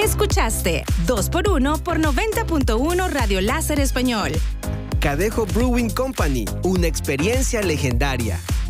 Escuchaste 2x1 por 90.1 Radio Láser Español. Cadejo Brewing Company, una experiencia legendaria.